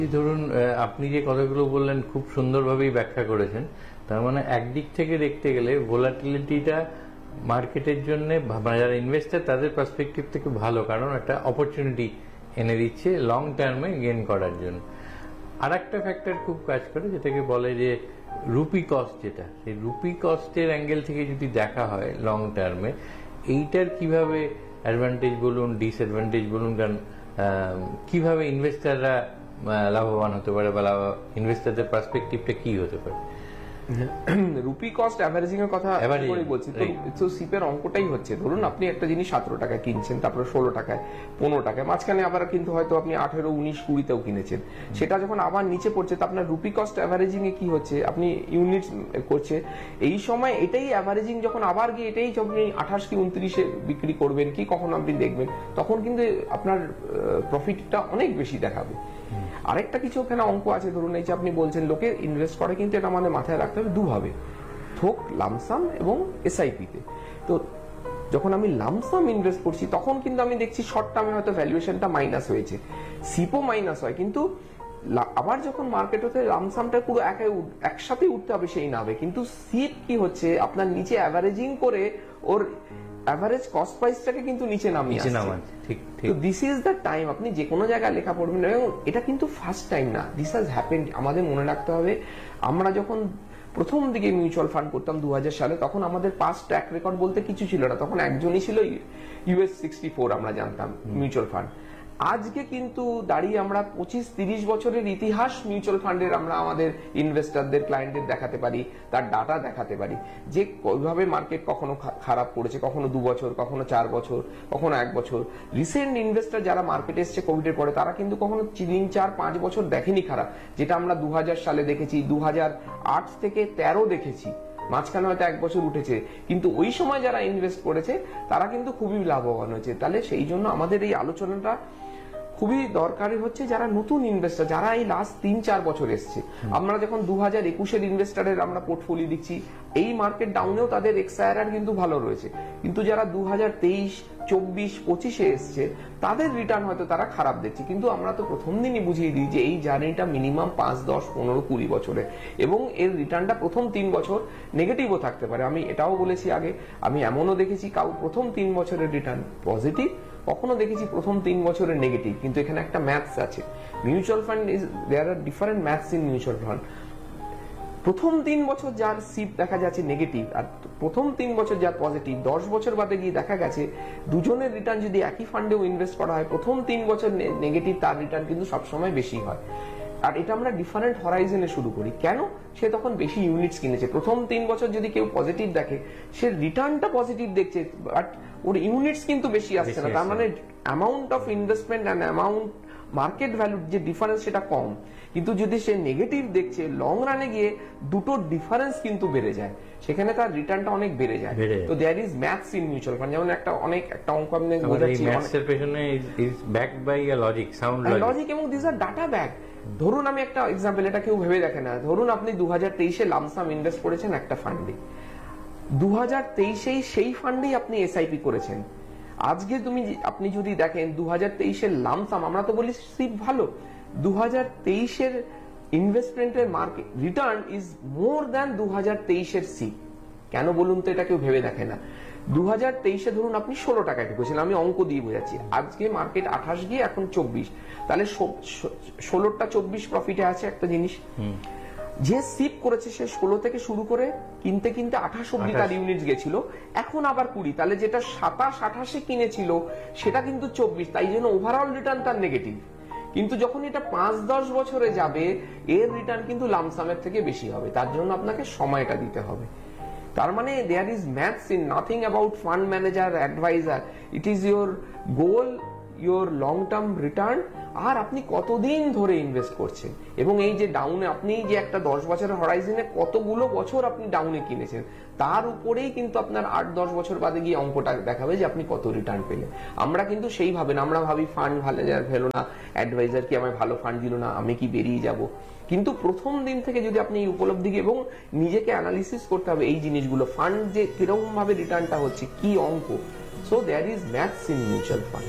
ধরুন আপনি যে কথাগুলো বললেন খুব সুন্দরভাবেই ব্যাখ্যা করেছেন। তার মানে একদিক থেকে দেখতে গেলে ভোলাটিলিটিটা মার্কেটের জন্য যারা ইনভেস্টার তাদের পার্সপেক্টিভ থেকে ভালো, কারণ একটা অপরচুনিটি এনে দিচ্ছে লং টার্মে গেইন করার জন্য। আর একটা ফ্যাক্টর খুব কাজ করে যেটাকে বলে যে রুপি কস্ট, যেটা সেই রুপি কস্টের অ্যাঙ্গেল থেকে যদি দেখা হয় লং টার্মে এইটার কিভাবে অ্যাডভান্টেজ বলুন ডিসঅ্যাডভান্টেজ বলুন, কারণ কিভাবে ইনভেস্টাররা লাভবান হতে পারে বা ইনভেস্টারদের পার্সপেক্টিভটা কি হতে পারে। রুপি কস্ট অ্যাভারেজিং এর কথা বলছি, তো সিপের অঙ্কটাই হচ্ছে ধরুন আপনি একটা জিনিস 17 টাকায় কিনছেন, তারপরে 16 টাকায়, 15 টাকায়, মাঝখানে আবার কিন্তু হয়তো আপনি 18, 19, 20তেও কিনেছেন, সেটা যখন আবার নিচে পড়ছে তো আপনার রুপি কস্ট অ্যাভারেজিং এ কি হচ্ছে, আপনি ইউনিট করছে এই সময় এটাই অ্যাভারেজিং, যখন আবার গিয়ে এটাই আপনি 28 কি 29-এ বিক্রি করবেন কি কখন আপনি দেখবেন, তখন কিন্তু আপনার প্রফিটটা অনেক বেশি দেখাবে। আরেকটা কিছু ওখানে অঙ্ক আছে, ধরুন এই যে আপনি বলছেন লোকে ইনভেস্ট করে, কিন্তু এটা আমাদের মাথায় রাখতে হবে দুভাবে, থোক লামসাম এবং এসআইপি তে। তো যখন আমি লামসাম ইনভেস্ট করছি তখন কিন্তু আমি দেখছি শর্ট টার্মে হয়তো ভ্যালুয়েশনটা মাইনাস হয়েছে, সিপও মাইনাস হয়, কিন্তু আবার যখন মার্কেট হতে লামসামটা পুরো একসাথে উঠতে হবে সেই নামে, কিন্তু সিপ কি হচ্ছে আপনার নিচে অ্যাভারেজিং করে ওর অ্যাভারেজ কস্ট প্রাইসটাকে কিন্তু নিচে নামিয়ে আসছে। তো দিস ইজ দ্য টাইম, আপনি যে কোনো জায়গায় লেখা পড়বেন, এবং এটা কিন্তু ফার্স্ট টাইম না, দিস হ্যাজ হ্যাপেন্ড। আমাদের মনে রাখতে হবে আমরা যখন প্রথম দিকে মিউচুয়াল ফান্ড করতাম 2000 সালে, তখন আমাদের পাস্ট ট্র্যাক রেকর্ড বলতে কিছু ছিল না, তখন একজনই ছিল US 64 আমরা জানতাম মিউচুয়াল ফান্ড। আজকে কিন্তু দাঁড়িয়ে আমরা 25-30 বছরের ইতিহাস মিউচুয়াল ফান্ডের আমরা আমাদের ইনভেস্টরদের ক্লায়েন্টদের দেখাতে পারি, তার ডাটা দেখাতে পারি যে কিভাবে মার্কেট কখনো খারাপ করেছে, কখনো 2 বছর, কখনো 4 বছর, কখনো 1 বছর। রিসেন্ট ইনভেস্টর যারা মার্কেটে এসছে কোভিডের পরে, তারা কিন্তু কখনো 3, 4, 5 বছর দেখেনি খারাপ, যেটা আমরা 2000 সালে দেখেছি, 2008 থেকে 13 দেখেছি, মাঝখানে হয়তো 1 বছর উঠেছে, কিন্তু ওই সময় যারা ইনভেস্ট করেছে তারা কিন্তু খুবই লাভবান হয়েছে। তাহলে সেই জন্য আমাদের এই আলোচনাটা খুবই দরকারি হচ্ছে যারা নতুন ইনভেস্টর, যারা এই লাস্ট 3-4 বছর এসছে। আমরা যখন 2021-এর ইনভেস্টরের আমরা পোর্টফোলিও দিচ্ছি, এই মার্কেট ডাউনেও তাদের এক্সআইআর কিন্তু ভালো রয়েছে, কিন্তু যারা 2023, 24, 25-এ এসছে তাদের রিটার্ন হয়তো তারা খারাপ দেখছে। কিন্তু আমরা তো প্রথম দিনই বুঝিয়ে দিই যে এই জার্নিটা মিনিমাম 5, 10, 15, 20 বছরে, এবং এর রিটার্নটা প্রথম 3 বছর নেগেটিভও থাকতে পারে। আমি এটাও বলেছি আগে, আমি এমনও দেখেছি কাউ প্রথম 3 বছরের রিটার্ন পজিটিভ, কখনো দেখেছি প্রথম 3 বছরের নেগেটিভ। কিন্তু এখানে একটা ম্যাথস আছে, mutual fund is there R different maths in mutual fund. প্রথম 3 বছর যার সিপ দেখা যাচ্ছে নেগেটিভ আর প্রথম 3 বছর যার পজিটিভ, 10 বছর বাদে গিয়ে দেখা গেছে দুজনের রিটার্ন যদি একই ফান্ডেও ইনভেস্ট করা হয়, প্রথম 3 বছর নেগেটিভ, তার রিটার্ন কিন্তু সবসময় বেশি হয়। আর এটা আমরা ডিফারেন্ট হরাইজনে শুরু করি, কেন? সে তখন বেশি ইউনিটস কিনেছে। প্রথম 3 বছর যদি কেউ পজিটিভ দেখে, সে রিটার্নটা পজিটিভ দেখছে, বাট ওর ইউনিটস কিন্তু বেশি আসছে না, তার মানে amount of investment and amount market ভ্যালুর যে ডিফারেন্স সেটা কম। কিন্তু যদি সে নেগেটিভ দেখছে, লং রানে গিয়ে দুটো ডিফারেন্স কিন্তু বেড়ে যায়, সেখানে তার রিটার্নটা অনেক বেড়ে যায়। তো there is maths in mutual fund. যেমন একটা অঙ্ক আমি বোঝাচ্ছি, ম্যাথসের পেছনে is backed by a logic, sound logic, এবং দিস আর ডাটা ব্যাক। ধরুন আমি একটা এক্সাম্পল, এটা কেউ ভেবে দেখে না, ধরুন আপনি 2023-এ লামসাম ইনভেস্ট করেছেন একটা ফান্ডে, 2023-এই সেই ফান্ডেই আপনি এসআইপি করেছেন। আজকে আপনি যদি দেখেন 2023-এর লামসাম, আমরা তো বলি সিপ ভালো, 2023-এর ইনভেস্টমেন্টের market return is more than 2023-এর sheep. কেন বলুন তো? এটা কেউ ভেবে দেখে না। 2023-এ ধরুন আপনি 16 টাকায় ঢুকেছেন, আমি অঙ্ক দিয়ে বোঝাচ্ছি, আজকে মার্কেট 28 গিয়ে এখন 24, তাহলে 16টা 24 প্রফিটে আছে একটা জিনিস। যে সিপ করেছে সে 16 থেকে শুরু করে কিনতে কিনতে 28 অব্দি তার ইউনিট গেছিল, এখন আবার 20, তাহলে যেটা 27-28-এ কিনেছিল সেটা কিন্তু 24, তাই জন্য ওভারঅল রিটার্ন তার নেগেটিভ। কিন্তু যখন এটা 5-10 বছরে যাবে, এর রিটার্ন কিন্তু লামসামের থেকে বেশি হবে, তার জন্য আপনাকে সময়টা দিতে হবে। তার মানে there is maths in nothing about fund manager, adviser, it is your goal, your long term return, আর আপনি কতদিন ধরে ইনভেস্ট করছেন, এবং এই যে ডাউনে আপনি যে একটা 10 বছরের হরাইজনে কতগুলো বছর আপনি ডাউনে কিনেছেন, তার উপরেই কিন্তু আপনার 8-10 বছর বাদে গিয়ে অঙ্কটা দেখাবে যে আপনি কত রিটার্ন পেলেন। আমরা কিন্তু সেইভাবে না, আমরা ভাবি ফান্ড ভালো পেলো না, অ্যাডভাইজার কি আমায় ভালো ফান্ড দিল না, আমি কি বেরিয়ে যাব। কিন্তু প্রথম দিন থেকে যদি আপনি এই উপলব্ধি এবং নিজেকে অ্যানালিসিস করতে হবে এই জিনিসগুলো, ফান্ড যে কিরকম ভাবে রিটার্নটা হচ্ছে, কি অঙ্ক। So there is maths in mutual fund.